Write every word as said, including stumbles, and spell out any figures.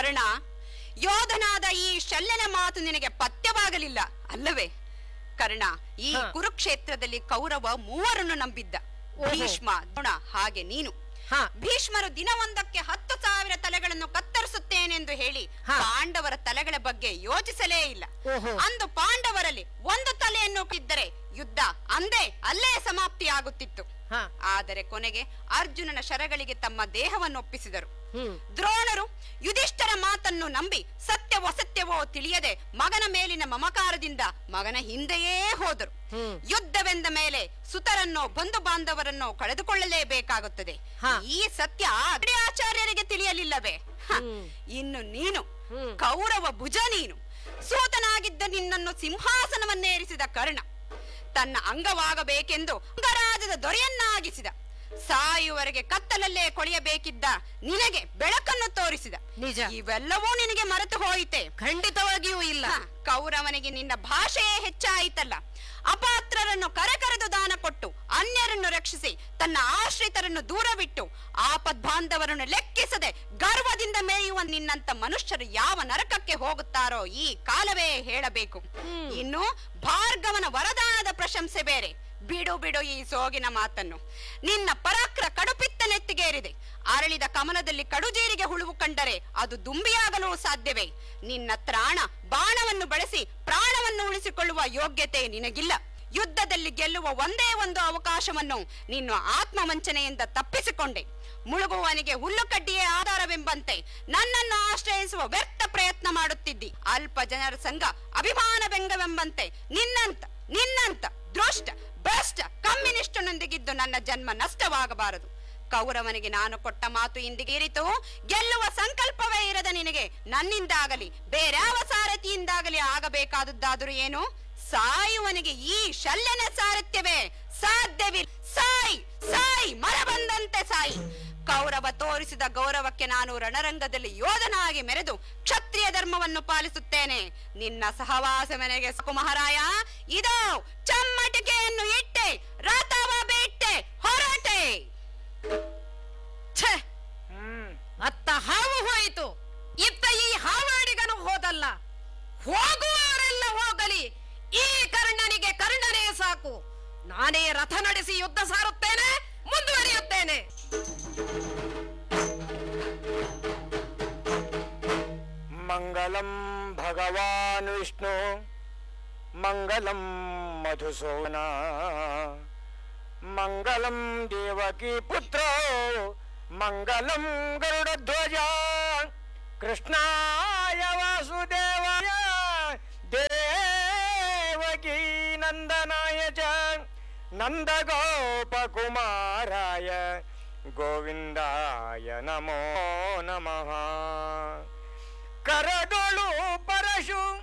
ಕರ್ಣ, ಯೋಧನಾದ ಈ ಶಲ್ಯನ ಮಾತು ನಿನಗೆ ಪಥ್ಯವಾಗಲಿಲ್ಲ ಅಲ್ಲವೇ? ಕರ್ಣ, ಈ ಕುರುಕ್ಷೇತ್ರದಲ್ಲಿ ಕೌರವ ಮೂವರನ್ನು ನಂಬಿದ್ದ. ಭೀಷ್ಮ, ದ್ರೋಣ, ಹಾಗೆ ನೀನು. ಭೀಷ್ಮರು ದಿನವೊಂದಕ್ಕೆ ಹತ್ತು ಸಾವಿರ ತಲೆಗಳನ್ನು ಕತ್ತರಿಸುತ್ತೇನೆಂದು ಹೇಳಿ ಪಾಂಡವರ ತಲೆಗಳ ಬಗ್ಗೆ ಯೋಚಿಸಲೇ ಇಲ್ಲ. ಅಂದು ಪಾಂಡವರಲ್ಲಿ ಒಂದು ತಲೆಯನ್ನು ಇದ್ದರೆ ಯುದ್ಧ ಅಂದೇ ಅಲ್ಲೇ ಸಮಾಪ್ತಿಯಾಗುತ್ತಿತ್ತು. ಆದರೆ ಕೊನೆಗೆ ಅರ್ಜುನನ ಶರಗಳಿಗೆ ತಮ್ಮ ದೇಹವನ್ನು ಒಪ್ಪಿಸಿದರು. ದ್ರೋಣರು ಯುಧಿಷ್ಠರ ಮಾತನ್ನು ನಂಬಿ ಸತ್ಯವೋ ಅಸತ್ಯವೋ ತಿಳಿಯದೆ ಮಗನ ಮೇಲಿನ ಮಮಕಾರದಿಂದ ಮಗನ ಹಿಂದೆಯೇ ಹೋದರು. ಯುದ್ಧವೆಂದ ಮೇಲೆ ಸುತರನ್ನೋ ಬಂಧು ಬಾಂಧವರನ್ನೋ ಕಳೆದುಕೊಳ್ಳಲೇಬೇಕಾಗುತ್ತದೆ. ಈ ಸತ್ಯ ಆಚಾರ್ಯರಿಗೆ ತಿಳಿಯಲಿಲ್ಲವೇ? ಇನ್ನು ನೀನು ಕೌರವ ಭುಜ, ನೀನು ಸೂತನಾಗಿದ್ದ ನಿನ್ನನ್ನು ಸಿಂಹಾಸನವನ್ನೇರಿಸಿದ ಕರ್ಣ ತನ್ನ ಅಂಗವಾಗಬೇಕೆಂದು ಅಂಗರಾಜದ ದೊರೆಯನ್ನಾಗಿಸಿದ. ಸಾಯುವರೆಗೆ ಕತ್ತಲಲ್ಲೇ ಕೊಳೆಯಬೇಕಿದ್ದ ನಿನಗೆ ಬೆಳಕನ್ನು ತೋರಿಸಿದ. ನಿಜ, ಇವೆಲ್ಲವೂ ನಿನಗೆ ಮರೆತು ಹೋಯಿತೆ? ಖಂಡಿತವಾಗಿಯೂ ಇಲ್ಲ. ಕೌರವನಿಗೆ ನಿನ್ನ ಭಾಷೆಯೇ ಹೆಚ್ಚಾಯಿತಲ್ಲ. ಅಪಾತ್ರರನ್ನು ಕರೆಕರೆದು ದಾನ ಕೊಟ್ಟು ಅನ್ಯರನ್ನು ರಕ್ಷಿಸಿ ತನ್ನ ಆಶ್ರಿತರನ್ನು ದೂರವಿಟ್ಟು ಆಪದ್ಬಾಂಧವರನ್ನು ಲೆಕ್ಕಿಸದೆ ಗರ್ವದಿಂದ ಮೇಯುವ ನಿನ್ನಂತ ಮನುಷ್ಯರು ಯಾವ ನರಕಕ್ಕೆ ಹೋಗುತ್ತಾರೋ ಈ ಕಾಲವೇ ಹೇಳಬೇಕು. ಇನ್ನು ಭಾರ್ಗವನ ವರದಾನದ ಪ್ರಶಂಸೆ ಬೇರೆ. ಬಿಡು ಬಿಡು ಈ ಸೋಗಿನ ಮಾತನ್ನು. ನಿನ್ನ ಪರಾಕ್ರ ಕಡುಪಿತ್ತ ನೆತ್ತಿಗೇರಿದೆ. ಅರಳಿದ ಕಮಲದಲ್ಲಿ ಕಡುಜೀರಿಗೆ ಹುಳುವು ಕಂಡರೆ ಅದು ದುಂಬಿಯಾಗಲು ಸಾಧ್ಯವೇ? ನಿನ್ನ ತ್ರಾಣ ಬಾಣವನ್ನು ಬಳಸಿ ಪ್ರಾಣವನ್ನು ಉಳಿಸಿಕೊಳ್ಳುವ ಯೋಗ್ಯತೆ ನಿನಗಿಲ್ಲ. ಯುದ್ಧದಲ್ಲಿ ಗೆಲ್ಲುವ ಒಂದೇ ಒಂದು ಅವಕಾಶವನ್ನು ನೀನು ಆತ್ಮವಂಚನೆಯಿಂದ ತಪ್ಪಿಸಿಕೊಂಡೆ. ಮುಳುಗುವವನಿಗೆ ಹುಲ್ಲು ಕಡ್ಡಿಯೇ ಆಧಾರವೆಂಬಂತೆ ನನ್ನನ್ನು ಆಶ್ರಯಿಸುವ ವ್ಯರ್ಥ ಪ್ರಯತ್ನ ಮಾಡುತ್ತಿದ್ದಿ. ಅಲ್ಪ ಜನರ ಸಂಘ ಅಭಿಮಾನ ಬೆಂಗವೆಂಬಂತೆ ನಿನ್ನಂತ ನಿನ್ನಂತ ದುಷ್ಟ ಭ್ರಷ್ಟ ಕಮ್ಯುನಿಸ್ಟನೊಂದಿಗಿದ್ದು ನನ್ನ ಜನ್ಮ ನಷ್ಟವಾಗಬಾರದು. ಕೌರವನಿಗೆ ನಾನು ಕೊಟ್ಟ ಮಾತು ಇಂದಿಗೀರಿತು. ಗೆಲ್ಲುವ ಸಂಕಲ್ಪವೇ ಇರದ ನಿನಗೆ ನನ್ನಿಂದಾಗಲಿ ಬೇರ್ಯಾವ ಸಾರಥಿಯಿಂದಾಗಲಿ ಆಗಬೇಕಾದದ್ದಾದರೂ ಏನು? ಸಾಯುವನಿಗೆ ಈ ಶಲ್ಯನ ಸಾರಥ್ಯವೇ ಸಾಧ್ಯವಿಲ್ಲ. ಸಾಯಿ ಸಾಯಿ ಮರ ಬಂದಂತೆ ಸಾಯಿ. ಕೌರವ ತೋರಿಸಿದ ಗೌರವಕ್ಕೆ ನಾನು ರಣರಂಗದಲ್ಲಿ ಯೋಧನಾಗಿ ಮೆರೆದು ಕ್ಷತ್ರಿಯ ಧರ್ಮವನ್ನು ಪಾಲಿಸುತ್ತೇನೆ. ನಿನ್ನ ಸಹವಾಸ ಮನೆಗೆ ಸಾಕು ಮಹಾರಾಯ. ಇದೋ ಚಮ್ಮಟಿಕೆಯನ್ನು ಇಟ್ಟೆ, ರಥವ ಬಿಟ್ಟೆ, ಹೊರಟೆ. ಛೆ, ಅತ್ತ ಹಾವು ಹೋಯಿತು, ಇತ್ತ ಈ ಹಾವಾಡಿಗನು ಹೋದಲ್ಲ. ಹೋಗುವವರೆಲ್ಲ ಹೋಗಲಿ, ಈ ಕರ್ಣನಿಗೆ ಕರ್ಣನೇ ಸಾಕು. ನಾನೇ ರಥ ನಡೆಸಿ ಯುದ್ಧ ಸಾರುತ್ತೇನೆ, ಮುಂದುವರಿಯುತ್ತೇನೆ. ಮಂಗಲಂ ಭಗವಾನ್ ವಿಷ್ಣು, ಮಂಗಲಂ ಮಧುಸೂದನ, ಮಂಗಲಂ ದೇವಕಿ ಪುತ್ರ, ಮಂಗಲಂ ಗರುಡಧ್ವಜ, ಕೃಷ್ಣಾಯ ವಾಸುದೇವಾಯ ದೇವಕಿ ನಂದನಾಯ ಚ ನಂದಗೋಪಕುಮಾರಾಯ ಗೋವಿಂದಾಯ ನಮೋ ನಮಃ. ಕರಗಳು ಪರಶು